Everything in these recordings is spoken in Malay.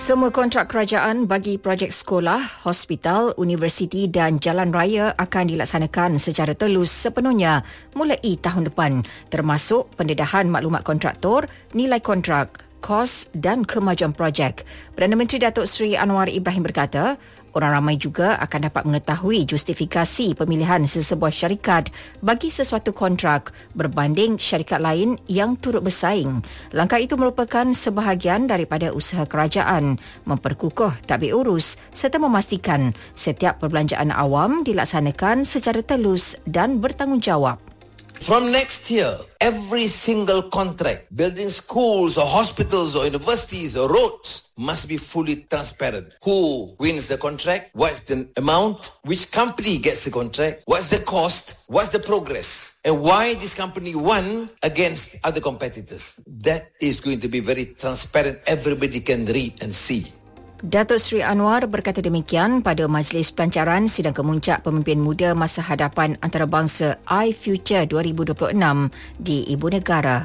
Semua kontrak kerajaan bagi projek sekolah, hospital, universiti dan jalan raya akan dilaksanakan secara telus sepenuhnya mulai tahun depan, termasuk pendedahan maklumat kontraktor, nilai kontrak, kos dan kemajuan projek. Perdana Menteri Datuk Seri Anwar Ibrahim berkata, orang ramai juga akan dapat mengetahui justifikasi pemilihan sesebuah syarikat bagi sesuatu kontrak berbanding syarikat lain yang turut bersaing. Langkah itu merupakan sebahagian daripada usaha kerajaan memperkukuh tadbir urus serta memastikan setiap perbelanjaan awam dilaksanakan secara telus dan bertanggungjawab. From next year, every single contract, building schools or hospitals or universities or roads, must be fully transparent. Who wins the contract? What's the amount? Which company gets the contract? What's the cost? What's the progress? And why this company won against other competitors? That is going to be very transparent. Everybody can read and see. Datuk Seri Anwar berkata demikian pada Majlis Pelancaran Sidang Kemuncak Pemimpin Muda Masa Hadapan Antarabangsa iFuture 2026 di Ibu Negara.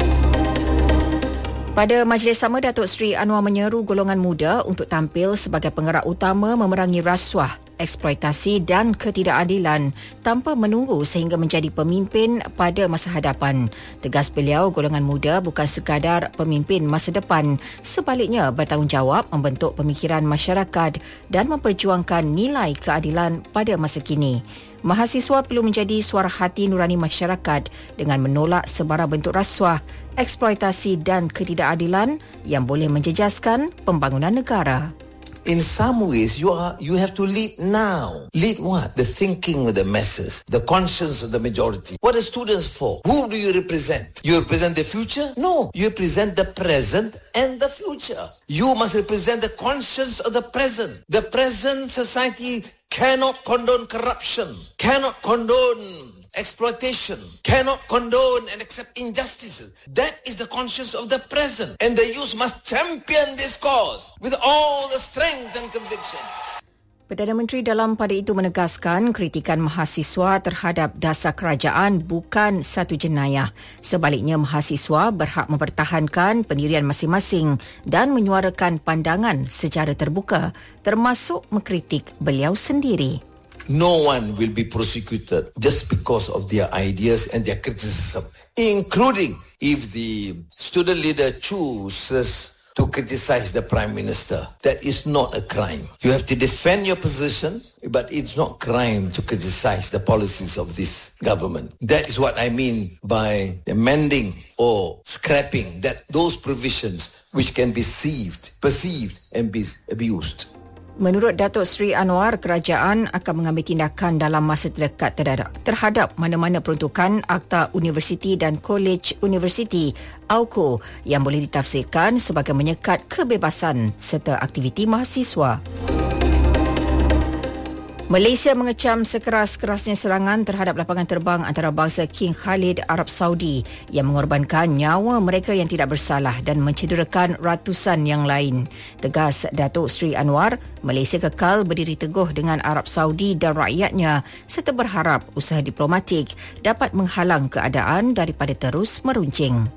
Pada majlis sama, Datuk Seri Anwar menyeru golongan muda untuk tampil sebagai penggerak utama memerangi rasuah, eksploitasi dan ketidakadilan tanpa menunggu sehingga menjadi pemimpin pada masa hadapan. Tegas beliau, golongan muda bukan sekadar pemimpin masa depan, sebaliknya bertanggungjawab membentuk pemikiran masyarakat dan memperjuangkan nilai keadilan pada masa kini. Mahasiswa perlu menjadi suara hati nurani masyarakat dengan menolak sebarang bentuk rasuah, eksploitasi dan ketidakadilan yang boleh menjejaskan pembangunan negara. In some ways, you have to lead now. Lead what? The thinking of the masses, the conscience of the majority. What are students for? Who do you represent? You represent the future? No, you represent the present and the future. You must represent the conscience of the present. The present society cannot condone corruption, cannot condone exploitation, cannot condone and accept injustices. That is the conscience of the present. And the youth must champion this cause with all the strength and conviction. Perdana Menteri dalam pada itu menegaskan kritikan mahasiswa terhadap dasar kerajaan bukan satu jenayah. Sebaliknya, mahasiswa berhak mempertahankan pendirian masing-masing dan menyuarakan pandangan secara terbuka, termasuk mengkritik beliau sendiri. No one will be prosecuted just because of their ideas and their criticism, including if the student leader chooses to criticize the Prime Minister. That is not a crime. You have to defend your position, but it's not crime to criticize the policies of this government. That is what I mean by amending or scrapping those provisions which can be perceived and be abused. Menurut Datuk Seri Anwar, kerajaan akan mengambil tindakan dalam masa terdekat terhadap mana-mana peruntukan Akta Universiti dan Kolej Universiti AUKO yang boleh ditafsirkan sebagai menyekat kebebasan serta aktiviti mahasiswa. Malaysia mengecam sekeras-kerasnya serangan terhadap lapangan terbang antarabangsa King Khalid Arab Saudi yang mengorbankan nyawa mereka yang tidak bersalah dan mencederakan ratusan yang lain. Tegas Datuk Seri Anwar, Malaysia kekal berdiri teguh dengan Arab Saudi dan rakyatnya serta berharap usaha diplomatik dapat menghalang keadaan daripada terus meruncing.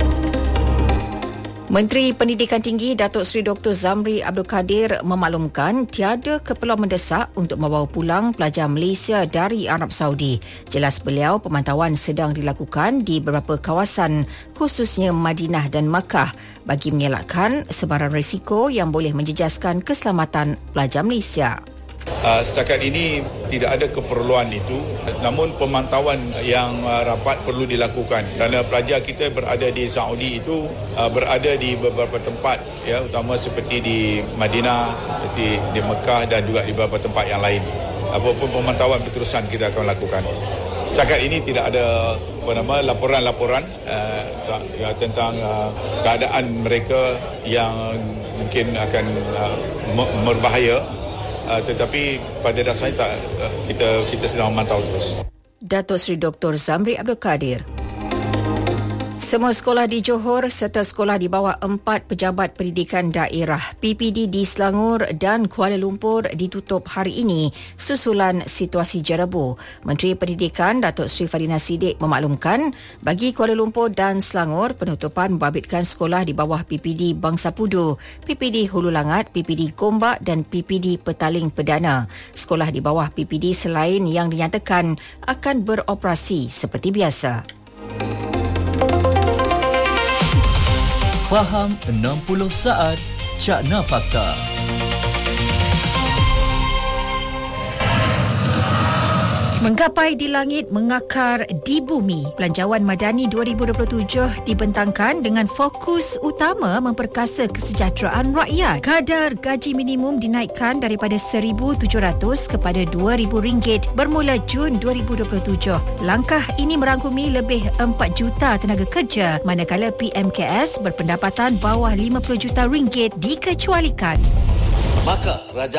Menteri Pendidikan Tinggi Datuk Seri Dr. Zamri Abdul Kadir memaklumkan tiada keperluan mendesak untuk membawa pulang pelajar Malaysia dari Arab Saudi. Jelas beliau, pemantauan sedang dilakukan di beberapa kawasan khususnya Madinah dan Makkah bagi mengelakkan sebarang risiko yang boleh menjejaskan keselamatan pelajar Malaysia. Setakat ini tidak ada keperluan itu, namun pemantauan yang rapat perlu dilakukan kerana pelajar kita berada di Saudi itu berada di beberapa tempat, ya, utama seperti di Madinah, seperti di Mekah dan juga di beberapa tempat yang lain. Apapun pemantauan berterusan kita akan lakukan. Setakat ini tidak ada laporan-laporan tentang keadaan mereka yang mungkin akan berbahaya. Tetapi pada dasarnya kita sedang memantau terus. Datuk Seri Dr. Zamri Abdul Kadir. Semua sekolah di Johor serta sekolah di bawah 4 pejabat pendidikan daerah PPD di Selangor dan Kuala Lumpur ditutup hari ini susulan situasi jerebu. Menteri Pendidikan Datuk Seri Fadina Siddiq memaklumkan bagi Kuala Lumpur dan Selangor penutupan membabitkan sekolah di bawah PPD Bangsa Pudu, PPD Hulu Langat, PPD Gombak dan PPD Petaling Perdana. Sekolah di bawah PPD selain yang dinyatakan akan beroperasi seperti biasa. Faham 60 saat Cakna Fakta. Menggapai di langit, mengakar di bumi. Belanjawan Madani 2027 dibentangkan dengan fokus utama memperkasa kesejahteraan rakyat. Kadar gaji minimum dinaikkan daripada RM1,700 kepada RM2,000 bermula Jun 2027. Langkah ini merangkumi lebih 4 juta tenaga kerja, manakala PMKS berpendapatan bawah RM50 juta dikecualikan. Maka Raja